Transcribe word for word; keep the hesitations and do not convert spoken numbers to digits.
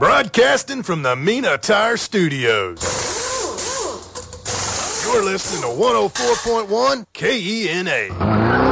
Broadcasting from the Mina Tire Studios. You're listening to one oh four point one K E N A.